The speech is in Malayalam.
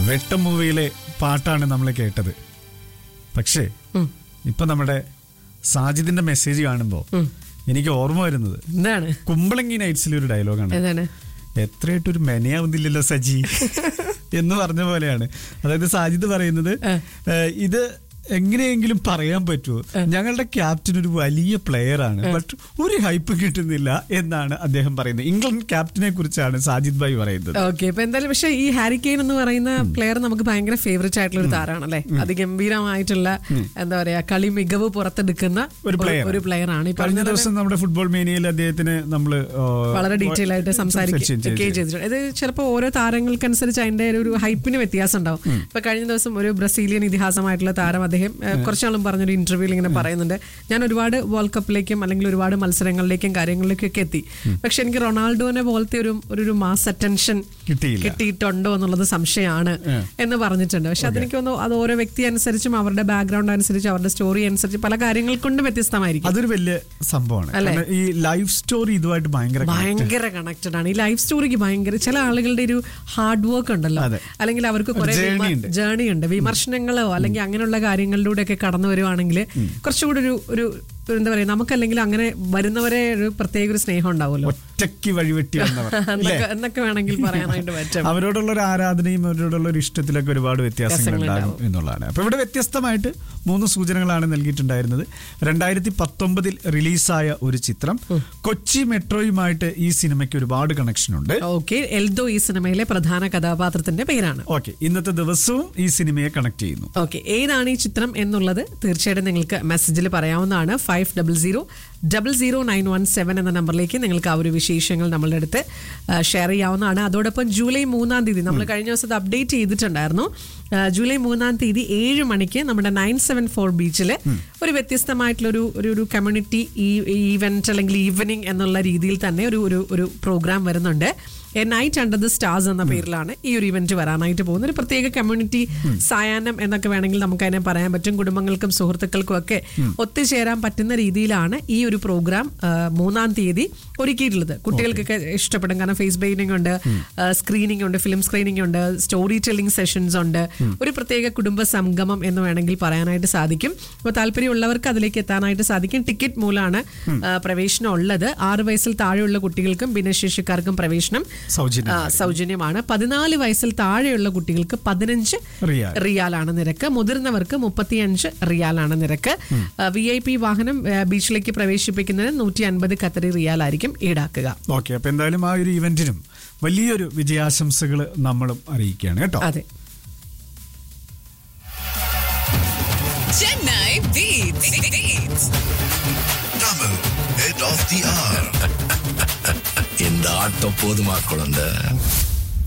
വെട്ടം മൂവിയിലെ പാട്ടാണ് നമ്മൾ കേട്ടത്. പക്ഷേ ഇപ്പൊ നമ്മുടെ സാജിദിന്റെ മെസ്സേജ് കാണുമ്പോ എനിക്ക് ഓർമ്മ വരുന്നത് എന്താണ്? കുമ്പളങ്ങി നൈറ്റ്സിലെ ഒരു ഡയലോഗാണ്. എത്രയായിട്ടൊരു മെനയാവുന്നില്ലല്ലോ സജി എന്ന് പറഞ്ഞ പോലെയാണ്. അതായത് സാജിദ് പറയുന്നത് ഇത് എങ്ങനെയെങ്കിലും പറയാൻ പറ്റുമോ, ഞങ്ങളുടെ ക്യാപ്റ്റൻ ഒരു വലിയ പ്ലെയർ ആണ്, ബട്ട് ഒരു ഹൈപ്പ് കിട്ടുന്നില്ല എന്നാണ് അദ്ദേഹം പറയുന്നത്. ഇംഗ്ലണ്ട് ക്യാപ്റ്റനെ കുറിച്ചാണ് സാജിദ് ഭായി പറയുന്നത്. ഓക്കെ, ഇപ്പൊ എന്തായാലും പക്ഷേ ഈ ഹാരി കെയ്ൻ എന്ന് പറയുന്ന പ്ലെയർ നമുക്ക് ഭയങ്കര ഫേവറേറ്റ് ആയിട്ടുള്ള ഒരു താരമാണല്ലേ. അതിഗംഭീരമായിട്ടുള്ള എന്താ പറയാ കളി മികവ് പുറത്തെടുക്കുന്ന ഒരു പ്ലെയർ ആണ്. കഴിഞ്ഞ ദിവസം നമ്മുടെ ഫുട്ബോൾ മേനിയയിൽ അദ്ദേഹത്തിന് നമ്മള് വളരെ ഡീറ്റെയിൽ ആയിട്ട് സംസാരിക്കുകയും ചെയ്തിട്ടുണ്ട്. ഇത് ചിലപ്പോൾ ഓരോ താരങ്ങൾക്കനുസരിച്ച് അതിന്റെ ഒരു ഹൈപ്പിന് വ്യത്യാസം ഉണ്ടാവും. ഇപ്പൊ കഴിഞ്ഞ ദിവസം ഒരു ബ്രസീലിയൻ ഇതിഹാസമായിട്ടുള്ള താരം അദ്ദേഹം കുറച്ചാളും പറഞ്ഞൊരു ഇന്റർവ്യൂവിൽ ഇങ്ങനെ പറയുന്നുണ്ട്, ഞാൻ ഒരുപാട് വേൾഡ് കപ്പിലേക്കും അല്ലെങ്കിൽ ഒരുപാട് മത്സരങ്ങളിലേക്കും കാര്യങ്ങളിലേക്കും ഒക്കെ എത്തി, പക്ഷെ എനിക്ക് റൊണാൾഡോനെ പോലത്തെ ഒരു മാസ് അറ്റൻഷൻ കിട്ടിയിട്ടുണ്ടോ എന്നുള്ളത് സംശയമാണ് എന്ന് പറഞ്ഞിട്ടുണ്ട്. പക്ഷെ അതെനിക്ക് തോന്നുന്നു അത് ഓരോ വ്യക്തി അനുസരിച്ചും അവരുടെ ബാക്ക്ഗ്രൗണ്ട് അനുസരിച്ച് അവരുടെ സ്റ്റോറി അനുസരിച്ച് പല കാര്യങ്ങൾ കൊണ്ടും വ്യത്യസ്തമായിരിക്കും. അതൊരു വലിയ സംഭവമാണ് അല്ലെ. ഈ ലൈഫ് സ്റ്റോറി ഇതുമായിട്ട് ഭയങ്കര കണക്റ്റഡ് ആണ്. ഈ ലൈഫ് സ്റ്റോറിക്ക് ഭയങ്കര ചില ആളുകളുടെ ഒരു ഹാർഡ് വർക്ക് ഉണ്ടല്ലോ, അല്ലെങ്കിൽ അവർക്ക് കുറെ ജേർണി ഉണ്ട്, വിമർശനങ്ങളോ അല്ലെങ്കിൽ അങ്ങനെയുള്ള കാര്യങ്ങളിലൂടെ ഒക്കെ കടന്നു വരുവാണെങ്കിൽ കുറച്ചുകൂടി ഒരു എന്താ പറയാ, നമുക്കല്ലെങ്കിൽ അങ്ങനെ വരുന്നവരെ ഒരു പ്രത്യേക ഒരു സ്നേഹം ഉണ്ടാവുമല്ലോ, ഒറ്റയ്ക്ക് വഴിവെട്ടി എന്നൊക്കെ വേണമെങ്കിൽ പറയാനായിട്ട് പറ്റും. അവരോടുള്ള ഒരു ആരാധനയും അവരോടുള്ള ഒരു ഇഷ്ടത്തിലൊക്കെ ഒരുപാട് വ്യത്യാസങ്ങൾ ഉണ്ടാകും എന്നുള്ളതാണ്. അപ്പൊ ഇവിടെ വ്യത്യസ്തമായിട്ട് 3 സൂചനകളാണ് നൽകിയിട്ടുണ്ടായിരുന്നത്. 2019 റിലീസായ ഒരു ചിത്രം, കൊച്ചി മെട്രോയുമായിട്ട് ഈ സിനിമയ്ക്ക് ഒരുപാട് കണക്ഷൻ ഉണ്ട്. ഓക്കെ, എൽദോ ഈ സിനിമയിലെ പ്രധാന കഥാപാത്രത്തിന്റെ പേരാണ്. ഓക്കെ, ഇന്നത്തെ ദിവസവും ഈ സിനിമയെ കണക്ട് ചെയ്യുന്നു. ഓക്കെ, ഏതാണ് ഈ ചിത്രം എന്നുള്ളത് തീർച്ചയായിട്ടും നിങ്ങൾക്ക് മെസ്സേജിൽ പറയാവുന്നതാണ്. 50000917 എന്ന നമ്പറിലേക്ക് നിങ്ങൾക്ക് ആ ഒരു വിശേഷങ്ങൾ നമ്മളുടെ അടുത്ത് ഷെയർ ചെയ്യാവുന്നതാണ്. അതോടൊപ്പം ജൂലൈ 3-ാം തീയതി നമ്മൾ കഴിഞ്ഞ ദിവസം അപ്ഡേറ്റ് ചെയ്തിട്ടുണ്ടായിരുന്നു. ജൂലൈ 3-ാം തീയതി 7 മണിക്ക് നമ്മുടെ 974 ബീച്ചിൽ ഒരു വ്യത്യസ്തമായിട്ടുള്ള ഒരു കമ്മ്യൂണിറ്റി ഈവന്റ് അല്ലെങ്കിൽ ഈവനിങ് എന്നുള്ള രീതിയിൽ തന്നെ ഒരു പ്രോഗ്രാം വരുന്നുണ്ട്. A night under the stars എന്ന പേരിലാണ് ഈ ഒരു ഇവന്റ് വരാനായിട്ട് പോകുന്നത്. ഒരു പ്രത്യേക കമ്മ്യൂണിറ്റി സായാഹ്നം എന്നൊക്കെ വേണമെങ്കിൽ നമുക്ക് അതിനെ പറയാൻ പറ്റും. കുടുംബങ്ങൾക്കും സുഹൃത്തുക്കൾക്കും ഒക്കെ ഒത്തുചേരാൻ പറ്റുന്ന രീതിയിലാണ് ഈ ഒരു പ്രോഗ്രാം 3-ാം തീയതി ഒരുക്കിയിട്ടുള്ളത്. കുട്ടികൾക്കൊക്കെ ഇഷ്ടപ്പെടും, കാരണം ഫേസ് പെയിന്റിംഗ് ഉണ്ട്, സ്ക്രീനിംഗ് ഉണ്ട്, ഫിലിം സ്ക്രീനിംഗ് ഉണ്ട്, സ്റ്റോറി ടെല്ലിംഗ് സെഷൻസ് ഉണ്ട്, ഒരു പ്രത്യേക കുടുംബ സംഗമം എന്ന് വേണമെങ്കിൽ പറയാനായിട്ട് സാധിക്കും. അപ്പോൾ താല്പര്യമുള്ളവർക്ക് അതിലേക്ക് എത്താനായിട്ട് സാധിക്കും. ടിക്കറ്റ് മൂലമാണ് പ്രവേശനം ഉള്ളത്. 6 വയസ്സിൽ താഴെയുള്ള കുട്ടികൾക്കും ഭിന്നശേഷിക്കാർക്കും പ്രവേശനം സൗജന്യമാണ്. 14 വയസ്സിൽ താഴെയുള്ള കുട്ടികൾക്ക് 15 റിയാലാണ് നിരക്ക്, മുതിർന്നവർക്ക് 35 റിയാലാണ് നിരക്ക്. VIP വാഹനം ബീച്ചിലേക്ക് പ്രവേശിപ്പിക്കുന്നതിന് 150 ഖത്തറി റിയാലായിരിക്കും ഈടാക്കുക. ഓക്കെ, അപ്പൊ എന്തായാലും ആ ഒരു ഇവന്റിനും വലിയൊരു വിജയാശംസകൾ നമ്മളും അറിയിക്കുകയാണ് കേട്ടോ. അതെ. Chennai Beats. Double head of the hour. இந்த ஆட்டம் போதுமா குழந்தை?